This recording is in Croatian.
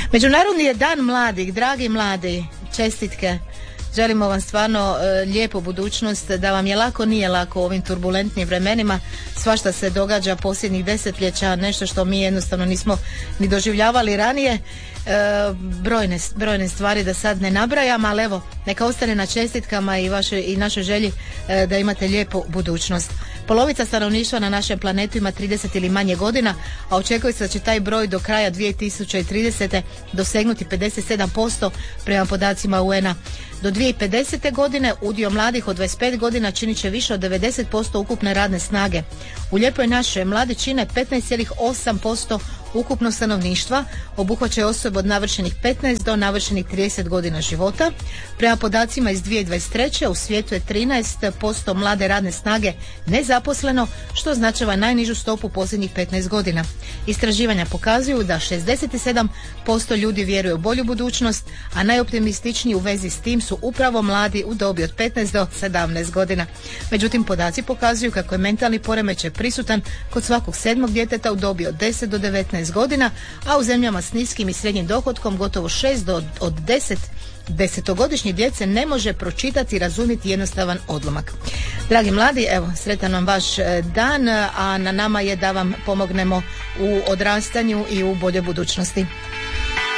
Međunarodni je dan mladih, dragi mladi, čestitke. Želimo vam stvarno lijepu budućnost, da vam je lako, nije lako u ovim turbulentnim vremenima. Svašta se događa posljednjih 10-ljeća, nešto što mi jednostavno nismo ni doživljavali ranije. Brojne stvari da sad ne nabrajam, ali evo, neka ostane na čestitkama i našoj želji da imate lijepu budućnost. Polovica stanovništva na našem planetu ima 30 ili manje godina, a očekuje se da će taj broj do kraja 2030. dosegnuti 57% prema podacima UN-a. Do 2050. godine udio mladih od 25 godina činit će više od 90% ukupne radne snage. U Lijepoj našoj mladi čine 15,8% ukupnog stanovništva, obuhvaćaju osobe od navršenih 15 do navršenih 30 godina života. Prema podacima iz 2023. u svijetu je 13% mlade radne snage nezaposleno, što označava najnižu stopu posljednjih 15 godina. Istraživanja pokazuju da 67% ljudi vjeruje u bolju budućnost, a najoptimističniji u vezi s tim su upravo mladi u dobi od 15 do 17 godina. Međutim, podaci pokazuju kako je mentalni poremećaj prisutan kod svakog 7. djeteta u dobi od 10 do 19 godina, a u zemljama s niskim i srednjim dohotkom gotovo 6 od 10 desetogodišnje djece ne može pročitati i razumjeti jednostavan odlomak. Dragi mladi, evo, sretan vam vaš dan, a na nama je da vam pomognemo u odrastanju i u boljoj budućnosti.